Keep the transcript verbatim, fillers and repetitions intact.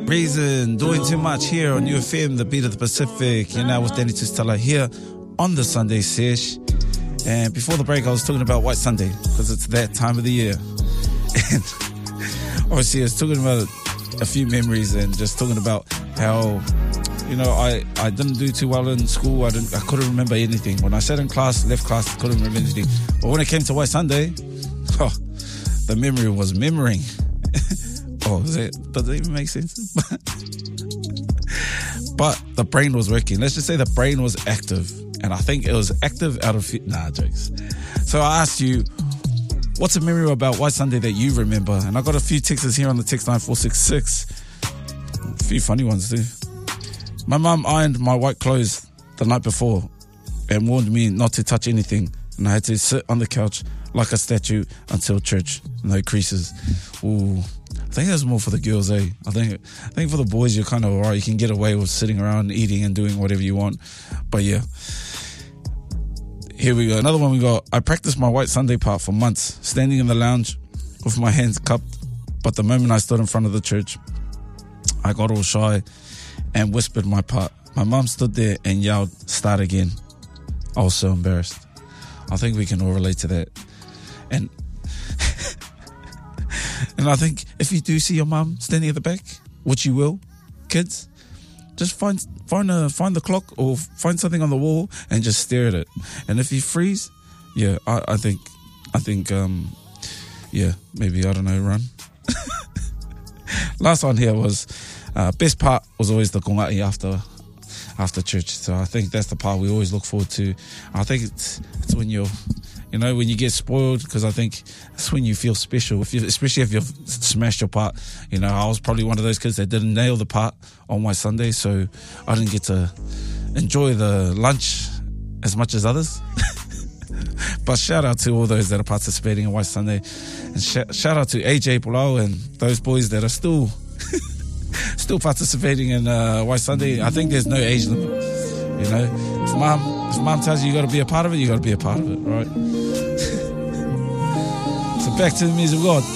Reason, doing too much here on U F M, the beat of the Pacific. You're now with Danny Tustala here on the Sunday Sesh. And before the break, I was talking about White Sunday because it's that time of the year. And obviously, I was talking about a few memories and just talking about how, you know, I, I didn't do too well in school. I didn't, I couldn't remember anything. When I sat in class, left class, couldn't remember anything. But when it came to White Sunday, oh, the memory was memorying. Oh, is it, does it even make sense? But the brain was working. Let's just say the brain was active. And I think it was active out of... Nah, jokes. So I asked you, what's a memory about White Sunday that you remember? And I got a few texts here on the text nine four six six. A few funny ones too. My mum ironed my white clothes the night before and warned me not to touch anything. And I had to sit on the couch like a statue until church. No creases. Ooh. I think that's more for the girls, eh? I think I think for the boys, you're kind of alright. You can get away with sitting around, eating and doing whatever you want. But yeah. Here we go. Another one we got. I practiced my White Sunday part for months, standing in the lounge with my hands cupped. But the moment I stood in front of the church, I got all shy and whispered my part. My mum stood there and yelled, "Start again." I was so embarrassed. I think we can all relate to that. And and I think if you do see your mum standing at the back, which you will, kids, just find find a find the clock or find something on the wall and just stare at it. And if you freeze, yeah, I, I think I think um yeah, maybe I don't know, run. Last one here was uh, best part was always the kongai after after church. So I think that's the part we always look forward to. I think it's it's when you're You know, when you get spoiled, because I think that's when you feel special, if you, especially if you've smashed your part. You know, I was probably one of those kids that didn't nail the part on my Sunday, so I didn't get to enjoy the lunch as much as others. But shout out to all those that are participating in White Sunday. And sh- shout out to A J Pulau and those boys that are still still participating in uh, White Sunday. I think there's no age limit. You know, if mom, if mom tells you you got to be a part of it, you got to be a part of it, right? So back to the music we got